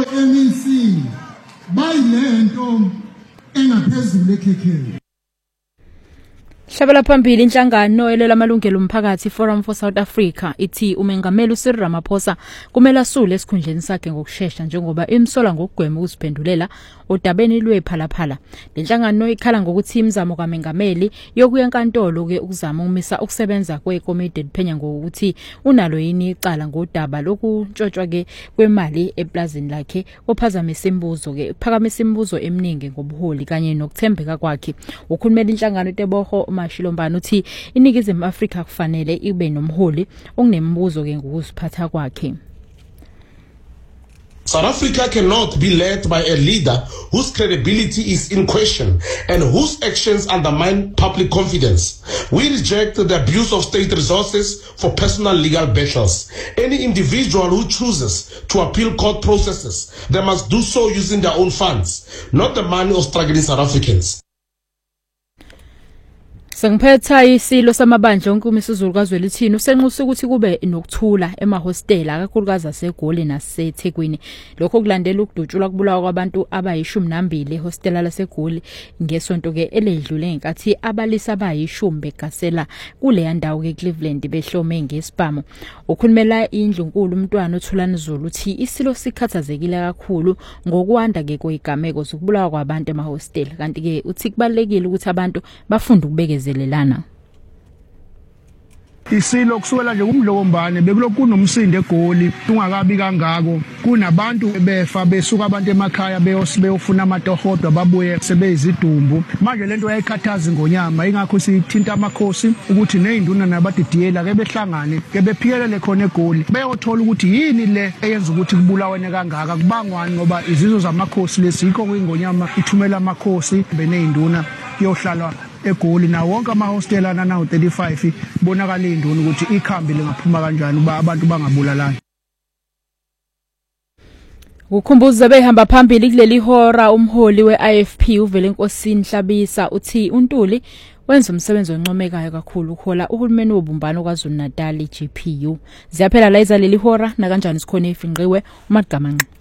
MEC bayilento engaphezulu ekhekheni. Hlabela phambili inhlangano elela amalungelo omphakathi Forum for South Africa ithi umengameli uCyril Ramaphosa kumele asule esikhundleni sakhe ngokusheshsha njengoba imsola ngokugwema ukuziphendulela odabeni lwephalaphala. Lenhlangano ikhala ngokuthi imizamo kaMengameli yokuya enkantolo ke ukuzama umisa ukusebenza kwekomiti liphenya ngokuthi unalo yini icala ngodaba lokutshotshwa ke kwemali eplazini lakhe ophazamisa imibuzo ke phakamisa imibuzo eminingi ngobuholi kanye nokuthembeka kwakhe. Ukhulumela inhlangano Tebogo Mashilombana uthi iNingizimu Afrika kufanele ibe nomholi onginemibuzo ke ngokuziphatha kwakhe. South Africa cannot be led by a leader whose credibility is in question and whose actions undermine public confidence. We reject the abuse of state resources for personal legal battles. Any individual who chooses to appeal court processes, they must do so using their own funds, not the money of struggling South Africans. Sengiphetha isilo samabandla onke uMisuzulu kaZwelithini usenxusa ukuthi kube nokuthula emahostela akakhulukazi aseGoli naseThekwini. Lokho kulandela ukudutshulwa kubulawa kwabantu abayi12 ehostela laseGoli ngesonto ke eledlule ngenkathi abalisa abayi10 begasela kule ndawo ke Cleveland behlome ngesibhamu. Ukhulumela indlunkulu umntwana uThulani Zulu uthi isilo sikhathazekile kakhulu ngokwanda ke kwezigameko zokubulawa kwabantu emahostela kanti ke uthi kubalekile ukuthi abantu bafunde ukubekeza zelelana. Isilo kusukela nje kumdlokombane bekulokhu kunomsindo eGoli ungakabi kangako kunabantu befa besuka abantu emakhaya beyofuna amatohodwa babuye sebeyizidumbu manje lento yayikhathaza ngonyama ingakho sithinta amakhosi ukuthi nezinduna nabadidiyela ke behlangane ke bephikelele khona eGoli beyothola ukuthi yini le eyenza ukuthi kubulawane kangaka kubangwani ngoba izizwe zamakhosi lesikho kwingonyama ithumela amakhosi benezinduna yohlala eGoli na wonke amahostela nawo 35 bonakala induna ukuthi ikhambi lingaphuma kanjani uba abantu bangabulalani. Ukukhumbuza behamba phambili kuleli hora umholi weIFP uVelenkosini Hlabisa uthi uNtuli wenza umsebenzi oncomekayo kakhulu ukhola uhulumeni wobumbano kwaZulu Natal GPU. Ziyaphela la izaleli hora na kanjani sikhona ifinqiwe uMagamanqa.